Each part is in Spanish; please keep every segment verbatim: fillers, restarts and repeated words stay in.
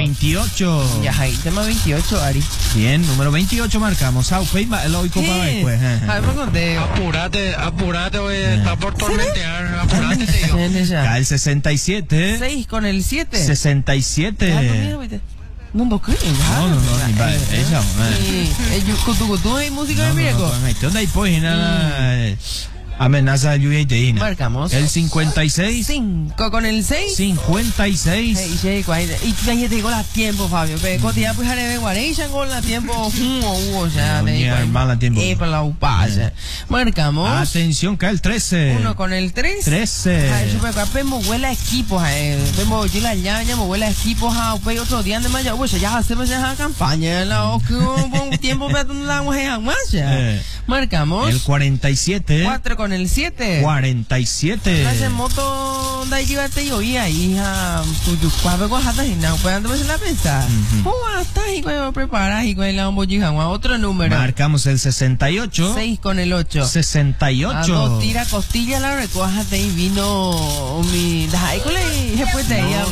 veintiocho. Ya, ahí, tema veintiocho, Ari. Bien, número veintiocho marcamos. Ah, usted va, lo oigo para después. A ver, me conté. Apurate, apurate, oye, está por tormentear. Apurate, te digo. Acá el sesenta y siete. seis con el siete. sesenta y siete. No, no creo. No, no, no, ni para ella. Sí, cutu cutu hay música de miraco. ¿Dónde hay pues nada? Amenaza de lluvia y teína. Marcamos. El cincuenta y seis. cinco con el seis. cincuenta y seis. Y ya te digo la tiempo, Fabio. Pero cotidiano pues haré guareisha con la tiempo. O sea, de mala tiempo. Eh, para la upaya. Marcamos. Atención, cae el trece. Uno con el tres. trece. Ay, super vemos huela equipos, eh. Vemos yo la ñaña, me huela equipos a upay otro día de mayo. Pues ya hacemos esa campaña. La o que un tiempo para la mujer más ya. Marcamos. El cuarenta y siete. cuatro con el siete. cuarenta y siete. La moto da llevarte y oía hija tu cuave con jata y no pueden darse la pesa. ¿Cómo estás y cuando preparas y cuando la bollija otro número? Marcamos el sesenta y ocho. seis con el ocho. sesenta y ocho. A dos tira costilla la recoja y vino mi dai con le después de ella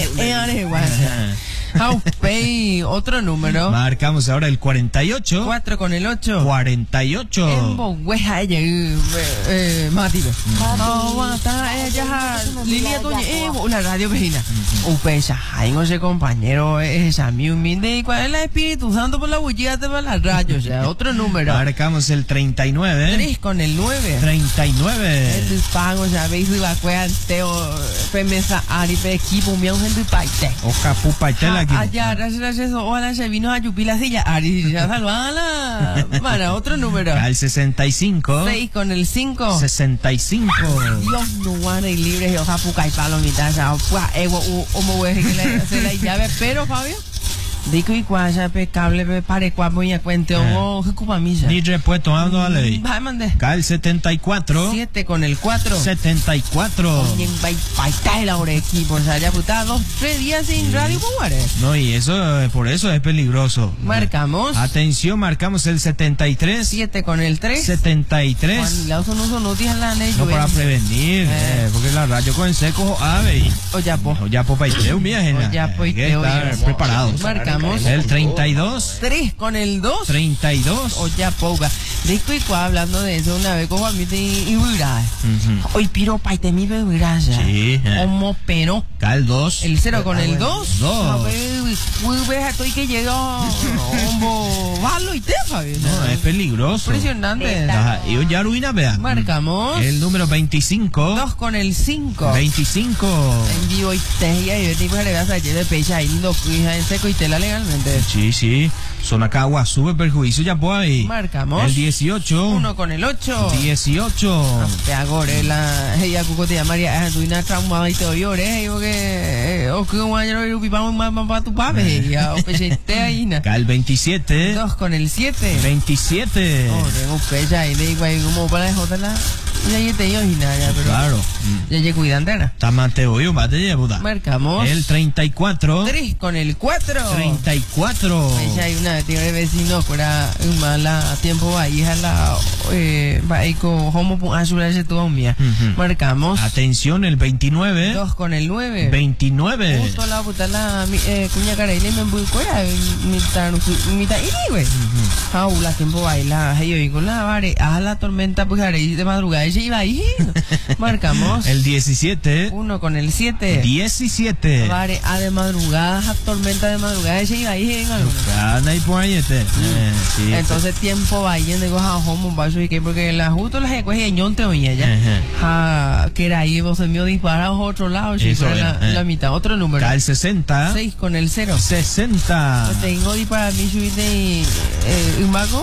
Aupey, otro número. Marcamos ahora el cuarenta y ocho. cuatro con el ocho. cuarenta y ocho. En Bohueja ella eh Mati. No, está ella Lilia Toña eh la radio vecina. Upecha, ay no sé compañero, esa mi humilde y cuál es el Espíritu Santo por la bullida de la radio, o sea, otro número. Marcamos el treinta y nueve. tres con el nueve. treinta y nueve. El pago, ya veis la cueva teo pemesa ari pe equipo mi gente paite. O capu paite la allá, gracias a eso, hola, se vino a Yupi la silla, Ari, ya salvala. Para otro número. Al sesenta y cinco. seis con el cinco. sesenta y cinco. Dios no guana y libre, yo japuca y palomita, ya, pues, ego, o me voy a decir que se la llave, pero Fabio. Dico y cuaya pe cable pe pare cua voy a cuente o que culpa mía. Ni repuesto ando a ley. Va mande. Cal setenta y cuatro. siete con el cuatro. setenta y cuatro. Bien bai bai la hora equipo, o sea, ya puta dos tres días sin radio pues. No, y eso por eso es peligroso. Marcamos. Atención, marcamos el setenta y tres. siete con el tres. setenta y tres. Juan Lauso no son útiles la ley. No para prevenir, eh. Eh, porque la radio con el seco ave. O ya po. O ya po paiteo, mía gente. O ya po paiteo. Preparados. Marcamos. El treinta y dos. tres con el dos. treinta y dos. O ya poga. Rico y cua hablando de eso una vez con Juan Mite y Buira. Hoy piro paite mi bebida. Sí. Como pero. Cal dos. El cero con el dos. dos. Muy veja estoy que llegó. Como valo y te Fabio. No, es peligroso. Impresionante. Y un ya ruina, vean. Marcamos. El número veinticinco. dos con el cinco. veinticinco. En vivo y te y yo tipo le vas a llevar de pecha ahí lindo cuija en seco y tela legalmente. Sí, sí. Son acá agua, sube perjuicio ya pues ahí. Marcamos. El dieciocho. uno con el ocho. dieciocho. Te agore la ella cucote de María es una trauma y te oyore, yo que o que un año yo pipamos más para tu pape ya o pechete ahí na. Cal veintisiete. dos con el siete. veintisiete. Oh, tengo pecha y de igual como para joderla. Y ahí te yo y nada, pero claro. Ya ya cuidandera. Está Mateo yo, mate ya puta. Marcamos. El treinta y cuatro. tres con el cuatro. treinta y cuatro. Ella hay una tía de vecino fuera un mala tiempo ahí a la eh va ahí con homo azul ese todo mía. Marcamos. Atención el veintinueve. dos con el nueve. veintinueve. Justo la puta la eh cuña cara y le me voy fuera mitad mitad y güey. Jaula tiempo baila, yo con la vare a la tormenta pues ahí de madrugada ella iba ahí. Marcamos. El diecisiete. uno con el siete. diecisiete. Vare a de madrugada, a tormenta de madrugada ella iba ahí en algo. Gana y por ahí este. Eh, sí, entonces pues. Tiempo vaya de coja homo vaso y que porque la justo la coge ñón te oía ya. Ja, que era ahí vos mío disparado a otro lado, si fuera la, eh. la mitad, otro número. Al sesenta. seis con el cero. sesenta. Pues tengo disparado mi subir de eh, un vago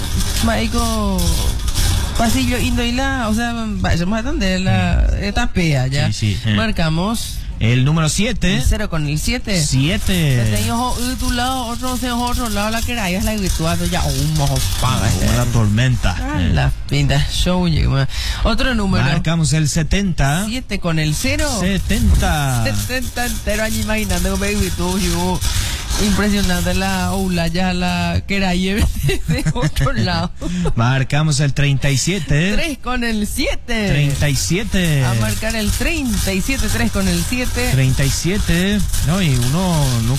maico pasillo indo y la, o sea, vamos a donde la etapea ya. Sí, sí, eh. Marcamos. El número siete. cero con el siete. siete. Tengo tu lado, otro se otro lado, la que era, es la virtual, ya un mojo paga. Como la tormenta. Ah, eh. La pinta, show, otro número. Marcamos el setenta. siete con el cero. setenta. setenta entero, año imaginando que virtud, yo. Impresionante la oula, ya la que era ayer de otro lado. Marcamos el treinta y siete. tres con el siete. treinta y siete. A marcar el treinta y siete, tres con el siete. treinta y siete. No, y uno no